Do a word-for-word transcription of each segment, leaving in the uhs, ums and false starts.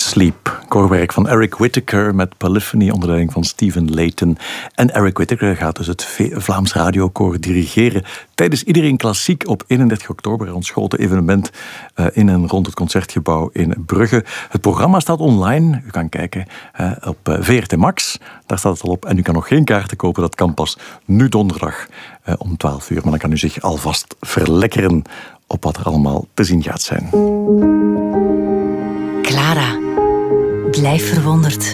Sleep. Koorwerk van Eric Whitacre met Polyphony onder leiding van Stephen Layton. En Eric Whitacre gaat dus het Vlaams Radiokoor dirigeren tijdens Iedereen Klassiek op eenendertig oktober. Ons grote evenement uh, in en rond het Concertgebouw in Brugge. Het programma staat online. U kan kijken uh, op uh, V R T Max. Daar staat het al op. En u kan nog geen kaarten kopen. Dat kan pas nu donderdag uh, om twaalf uur. Maar dan kan u zich alvast verlekkeren op wat er allemaal te zien gaat zijn. Clara, blijf verwonderd.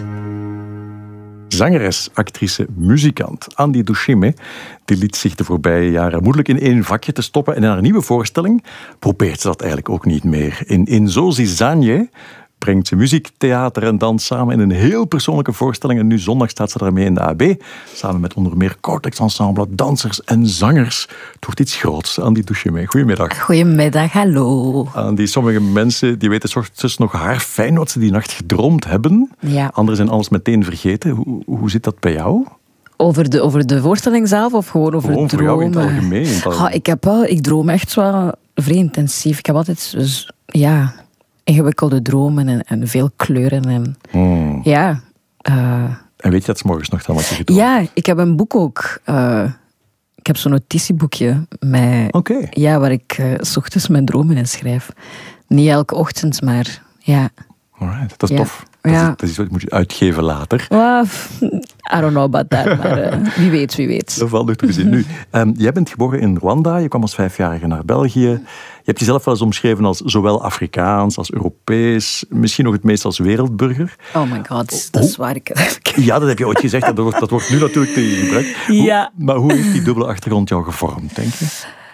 Zangeres, actrice, muzikant Andy Duchime die liet zich de voorbije jaren moeilijk in één vakje te stoppen. En in haar nieuwe voorstelling probeert ze dat eigenlijk ook niet meer. In, in Zo Zizanje brengt ze muziek, theater en dans samen in een heel persoonlijke voorstelling. En nu zondag staat ze daarmee in de A B. Samen met onder meer Cortex Ensemble, dansers en zangers. Het wordt iets groots. Andy Duchime, goedemiddag. Goedemiddag, hallo. Andy, sommige mensen die weten 's ochtends nog haar fijn wat ze die nacht gedroomd hebben. Ja. Anderen zijn alles meteen vergeten. Hoe, hoe zit dat bij jou? Over de, over de voorstelling zelf of gewoon over gewoon dromen? Voor jou in het algemeen. In het algemeen. Ha, ik, heb wel, ik droom echt wel vrij intensief. Ik heb altijd dus, ja, ingewikkelde dromen en, en veel kleuren. En, hmm. ja, uh, en weet je dat 's morgens nog dan wat je gedroomd? Ja, ik heb een boek ook. Uh, ik heb zo'n notitieboekje met, okay. ja, waar ik uh, 's ochtends mijn dromen in schrijf. Niet elke ochtend, maar ja. Alright, dat is ja. tof. Dat, ja. is, dat is wat moet je uitgeven later. Well, I don't know about that, maar uh, wie weet, wie weet. Dat valt nog te bezien. Nu, um, jij bent geboren in Rwanda, je kwam als vijfjarige naar België. Je hebt jezelf wel eens omschreven als zowel Afrikaans als Europees, misschien nog het meest als wereldburger. Oh my god, dat is waar ik... Ja, dat heb je ooit gezegd, dat wordt, dat wordt nu natuurlijk tegen je gebruikt. Ja. Hoe, maar hoe heeft die dubbele achtergrond jou gevormd, denk je?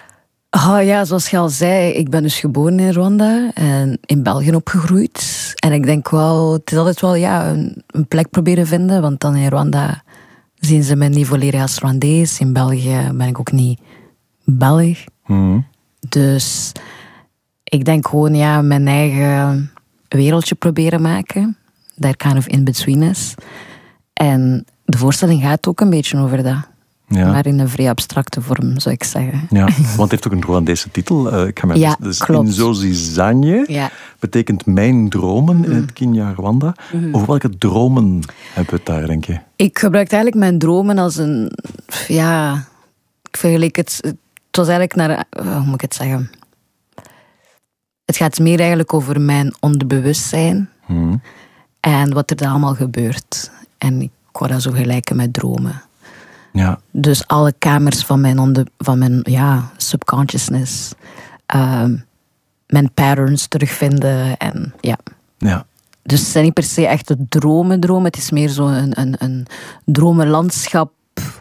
Oh ja, zoals je al zei, ik ben dus geboren in Rwanda en in België opgegroeid. En ik denk wel, het is altijd wel ja, een, een plek proberen vinden, want dan in Rwanda zien ze mij niet volledig als Rwandees. In België ben ik ook niet Belg. Mm. Dus ik denk gewoon, ja, mijn eigen wereldje proberen maken. Daar kind of in between is. En de voorstelling gaat ook een beetje over dat. Ja. Maar in een vrij abstracte vorm, zou ik zeggen. Ja, want het heeft ook een Rwandese titel. Uh, ik ga ja, dus, klopt. In Zo Zizanje ja. betekent mijn dromen mm. in het Kenya Rwanda. Mm. Over welke dromen hebben we het daar, denk je? Ik gebruik eigenlijk mijn dromen als een... Ja, ik vergelijk het... Het was eigenlijk naar... Hoe moet ik het zeggen? Het gaat meer eigenlijk over mijn onderbewustzijn. Mm. En wat er dan allemaal gebeurt. En ik wou dat zo gelijken met dromen. Ja. Dus alle kamers van mijn, onder, van mijn ja, subconsciousness. Uh, mijn patterns terugvinden. En, ja. Ja. Dus het zijn niet per se echt dromen dromen. Het is meer zo een, een, een dromenlandschap.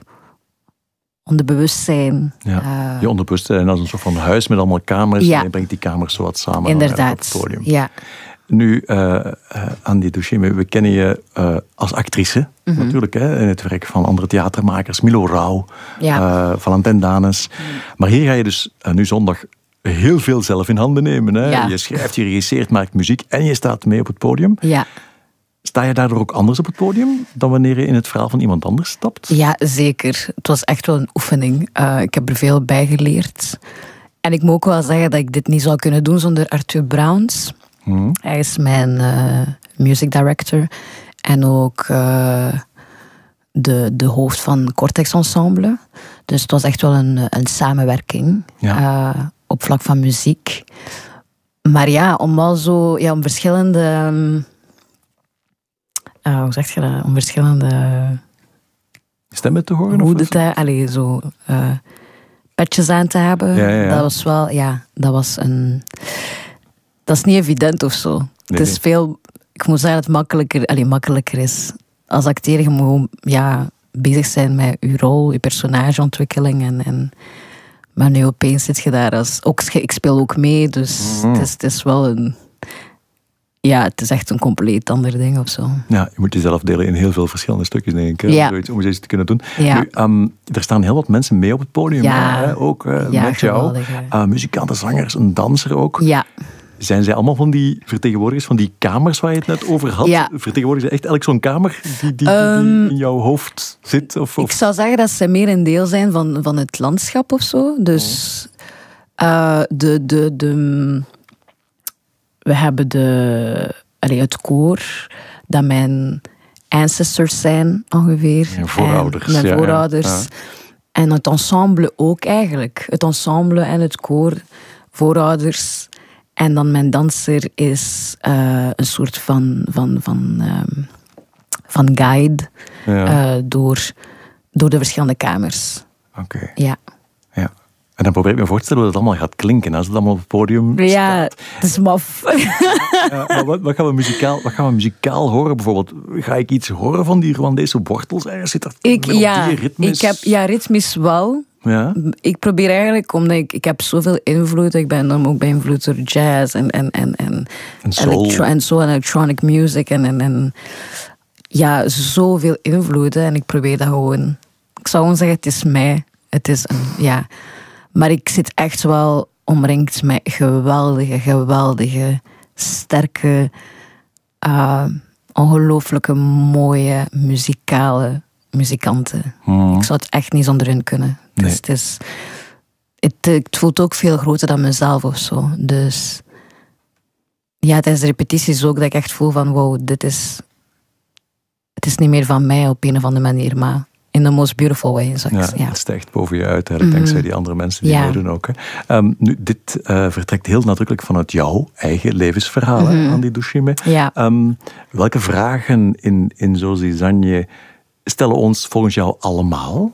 Onderbewustzijn. Ja. Uh, je onderbewustzijn als een soort van huis met allemaal kamers. Ja. En je brengt die kamers zo wat samen. Inderdaad. Op het podium. Ja. Nu, uh, uh, Andy Duchime, we kennen je uh, als actrice, mm-hmm. natuurlijk, hè, in het werk van andere theatermakers, Milo Rauw, ja. uh, Valentin Danes. Mm. Maar hier ga je dus uh, nu zondag heel veel zelf in handen nemen. Hè? Ja. Je schrijft, je regisseert, maakt muziek en je staat mee op het podium. Ja. Sta je daardoor ook anders op het podium dan wanneer je in het verhaal van iemand anders stapt? Ja, zeker. Het was echt wel een oefening. Uh, ik heb er veel bij geleerd. En ik moet ook wel zeggen dat ik dit niet zou kunnen doen zonder Arthur Browns. Hmm. Hij is mijn uh, music director en ook uh, de, de hoofd van Cortex Ensemble. Dus het was echt wel een, een samenwerking ja. uh, op vlak van muziek. Maar ja, om wel zo ja, om verschillende... Um, uh, hoe zeg je dat? Om verschillende... stemmen te horen? Hoe dit, uh, allez, zo... Uh, petjes aan te hebben. Ja, ja, ja. Dat was wel... Ja, dat was een... Dat is niet evident of zo. Nee, het is nee. veel... Ik moet zeggen dat het makkelijker, allez, makkelijker is. Als acteur, je moet ja, bezig zijn met je rol, je personageontwikkeling. En, en, maar nu opeens zit je daar als... Ook, ik speel ook mee, dus mm. het, is, het is wel een... Ja, het is echt een compleet ander ding of zo. Ja, je moet jezelf delen in heel veel verschillende stukjes, denk ik. Ja. Zoiets, om zoiets te kunnen doen. Ja. Nu, um, er staan heel wat mensen mee op het podium. Ja. Hè, ook uh, ja, met jou. Uh, muzikanten, zangers, een danser ook. Ja. Zijn zij allemaal van die vertegenwoordigers van die kamers waar je het net over had? Ja. Vertegenwoordigen ze echt elk zo'n kamer die, die, um, die in jouw hoofd zit? Of, of? Ik zou zeggen dat ze meer een deel zijn van, van het landschap of zo. Dus uh, de, de, de, we hebben de, allee, het koor, dat mijn ancestors zijn ongeveer. Mijn voorouders. En mijn ja, voorouders. Ja, ja. En het ensemble ook eigenlijk. Het ensemble en het koor, voorouders. En dan mijn danser is uh, een soort van, van, van, um, van guide Ja. uh, door, door de verschillende kamers. Oké. Okay. Ja. Ja. En dan probeer ik me voor te stellen hoe dat allemaal gaat klinken als het allemaal op het podium staat. Ja, het is maf. Ja, maar wat, wat, gaan we muzikaal, wat gaan we muzikaal horen? Bijvoorbeeld, ga ik iets horen van die Rwandese wortels? Zit er ik, ja, ritmisch? ik heb, ja, ritmisch wel. Ja. Ik probeer eigenlijk, omdat ik, ik heb zoveel invloed, ik ben dan ook beïnvloed door jazz en, en, en, en, en soul. Electro, en zo, en electronic music en, en, en ja, zoveel invloeden. En ik probeer dat gewoon, ik zou gewoon zeggen, het is mij. Het is een, ja. Maar ik zit echt wel omringd met geweldige, geweldige, sterke, uh, ongelooflijke mooie muzikale muzikanten. Hmm. Ik zou het echt niet zonder hun kunnen. Nee. Dus het, is, het, het voelt ook veel groter dan mezelf of zo. Dus ja, tijdens de repetities ook dat ik echt voel van wow, dit is, het is niet meer van mij op een of andere manier, maar in the most beautiful way. Zou ik Ja, zeggen. Ja. het stijgt boven je uit, eigenlijk, Mm-hmm. dankzij die andere mensen die Ja. meedoen ook. Hè. Um, nu, dit uh, vertrekt heel nadrukkelijk vanuit jouw eigen levensverhaal, Mm-hmm. hè, Andy Dushime. Ja. Um, welke vragen in, in Zo Zizanje stellen ons volgens jou allemaal?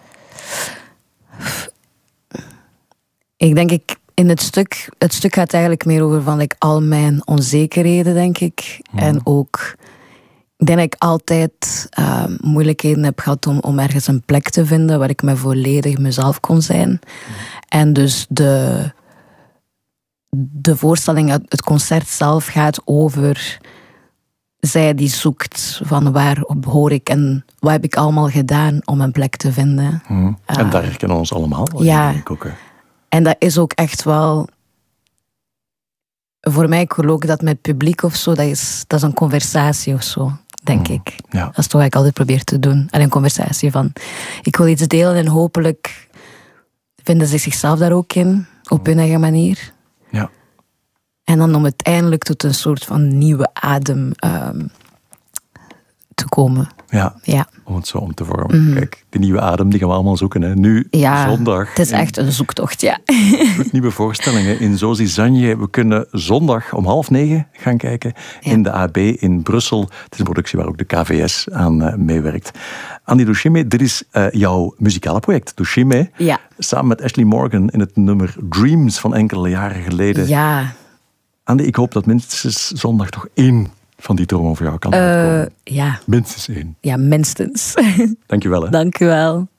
Ik denk, ik, in het stuk, het stuk gaat eigenlijk meer over van like, al mijn onzekerheden, denk ik. Hmm. En ook, ik denk dat ik altijd uh, moeilijkheden heb gehad om, om ergens een plek te vinden waar ik me volledig mezelf kon zijn. Hmm. En dus de, de voorstelling, het concert zelf gaat over zij die zoekt van waar hoor ik en wat heb ik allemaal gedaan om een plek te vinden. Hmm. En uh, daar herkennen we ons allemaal. Ja. Denk ik ook, hè. En dat is ook echt wel, voor mij, ik wil ook dat met publiek of zo, dat is, dat is een conversatie of zo, denk mm, ik. Ja. Dat is toch wat ik altijd probeer te doen. En een conversatie van, ik wil iets delen en hopelijk vinden ze zichzelf daar ook in, op mm. hun eigen manier. Ja. En dan om uiteindelijk tot een soort van nieuwe adem um, te komen. Ja. Ja. Om het zo om te vormen. Mm. Kijk, die nieuwe adem die gaan we allemaal zoeken. Hè. Nu, ja, zondag. Het is in, echt een zoektocht, ja. Nieuwe voorstellingen in Zo Zizanje. We kunnen zondag om half negen gaan kijken ja. in de A B in Brussel. Het is een productie waar ook de K V S aan uh, meewerkt. Andy Dushime, dit is uh, jouw muzikale project. Dushime, ja. samen met Ashley Morgan in het nummer Dreams van enkele jaren geleden. Ja. Andy, ik hoop dat minstens zondag toch één van die dromen voor jou kan uh, uitkomen. Ja. Minstens één. Ja, minstens. Dank je wel. Hè. Dank je wel.